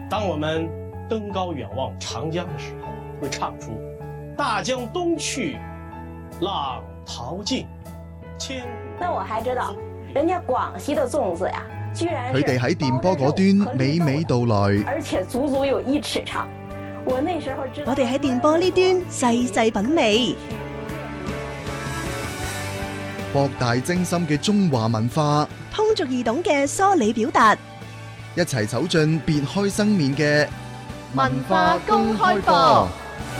当我们登高远望长江的时候，会唱出大江东去，浪淘尽，千古。 那我还知道，人家廣西的粽子呀，居然佢哋喺電波嗰端娓娓道來， 而且足足有1尺長。我那時候知道， 我哋喺電波呢端細細品味， 博大精深嘅中華文化， 通俗易懂嘅梳理表達， 一齊走進別開生面嘅文化公開課。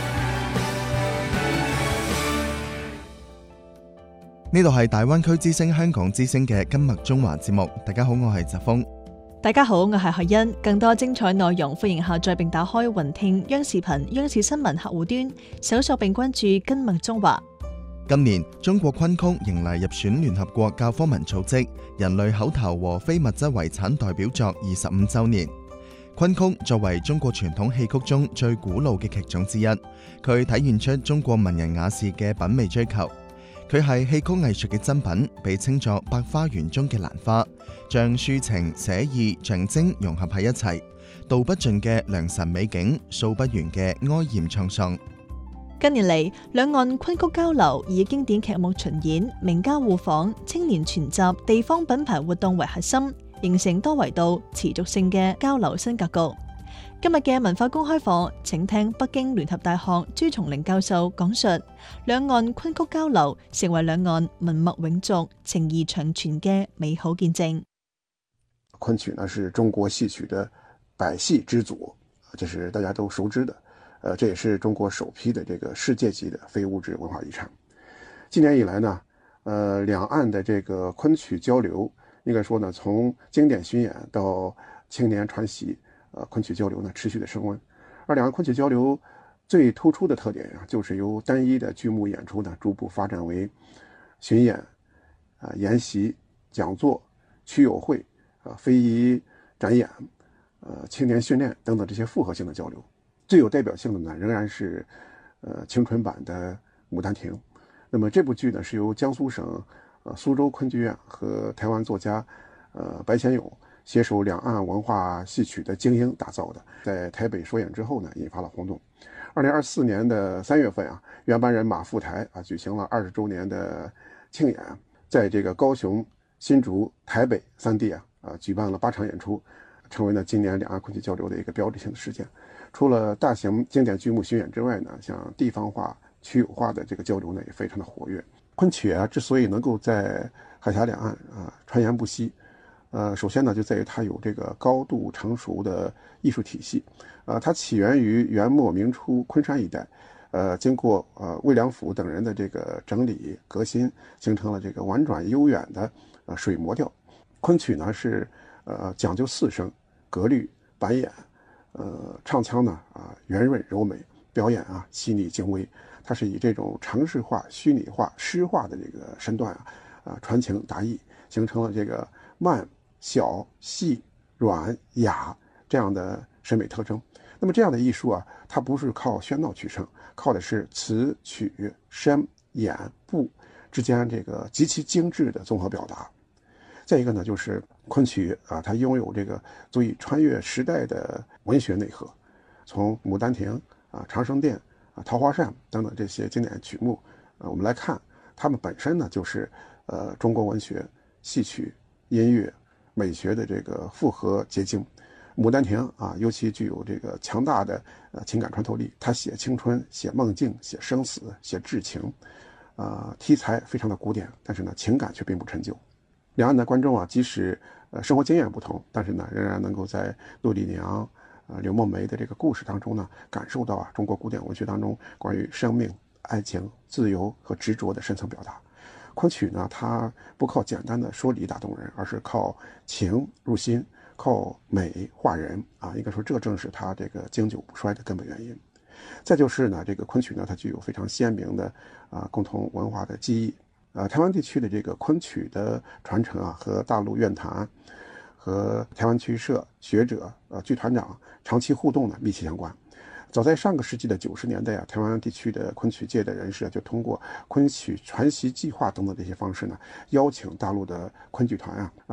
呢度係大灣區之聲香港之聲嘅今麥中華節目。大家好，我係澤峰。 大家好，我係海欣。更多精彩內容，歡迎下載並打開雲聽央視頻、央視新聞客戶端，搜索並關注今麥中華。 今年中國昆曲迎嚟入選聯合國教科文組織人類口頭和非物質遺產代表作25週年。昆曲作為中國傳統戲曲中最古老嘅劇種之一，佢體現出中國文人雅士嘅品味追求。佢係戲曲藝術嘅珍品，被稱作百花園中嘅蘭花，將抒情、寫意、象徵融合喺一齊，道不盡嘅良辰美景，訴不完嘅哀艷滄桑。 近年嚟，兩岸昆曲交流以經典劇目巡演、名家互訪、青年全集、地方品牌活動為核心，形成多維度、持續性嘅交流新格局。今日嘅文化公開課，請聽北京聯合大學朱松齡教授講述兩岸昆曲交流成為兩岸文脈永續、情誼長存嘅美好見證。 昆曲呢是中國戲曲的百戲之祖，這是大家都熟知的。這也是中國首批的這個世界級的非物質文化遺產。近年以來呢，兩岸的這個昆曲交流，應該說呢，從經典巡演到青年傳習，昆曲交流呢持續的升溫。而兩岸昆曲交流最突出的特點啊，就是由單一的劇目演出呢，逐步發展為巡演、研習、講座、曲友會、非遺展演、青年訓練等等這些複合性的交流。最有代表性的呢，仍然是青春版的《牡丹亭》。那麼這部劇呢，是由江蘇省蘇州昆劇院和台灣作家白先勇攜手兩岸文化戲曲的精英打造的。在台北首演之後呢，引發了轟動。2024年的3月份啊，原班人馬赴台啊，舉行了20周年的慶演，在這個高雄、新竹、台北3地啊舉辦了8場演出，成為了今年兩岸昆曲交流的一個標誌性的事件。除了大型經典劇目巡演之外呢，像地方化、區域化的這個交流呢，也非常的活躍。昆曲啊，之所以能夠在海峽兩岸傳言不息，首先呢，就在於它有這個高度成熟的藝術體系。它起源於元末明初昆山一帶，經過魏良輔等人的這個整理革新，形成了這個婉轉悠遠的水磨調。昆曲呢是講究四聲、格律、板眼。唱腔呢圓潤柔美，表演細膩精微。它是以這種程式化、虛擬化、詩化的這個身段傳情達意，形成了這個慢、小、細、軟、雅這樣的審美特徵。那麼這樣的藝術它不是靠喧鬧取勝，靠的是詞曲聲眼步之間這個極其精緻的綜合表達。再一個呢，就是昆曲它擁有這個足以穿越時代的文學內核。從《牡丹亭》長生殿》桃花扇等等這些經典曲目我們來看，它們本身呢就是中國文學、戲曲、音樂、美學的這個複合結晶。《牡丹亭》尤其具有這個強大的情感穿透力，它寫青春、寫夢境、寫生死、寫至情，題材非常的古典，但是呢情感卻並不陳舊。兩岸的觀眾即使生活經驗不同，但是呢，仍然能夠在陸麗娘、柳夢梅的這個故事當中呢，感受到中國古典文學當中關於生命、愛情、自由和執着的深層表達。昆曲呢，它不靠簡單的說理打動人，而是靠情入心，靠美化人應該說這正是它這個經久不衰的根本原因。再就是呢，這個昆曲呢，它具有非常鮮明的共同文化的記憶。台灣地區的這個昆曲的傳承和大陸樂壇和台灣曲社學者劇團長長期互動呢密切相關。早在上個世紀的90年代台灣地區的昆曲界的人士就通過昆曲傳習計劃等等這些方式呢，邀請大陸的昆劇團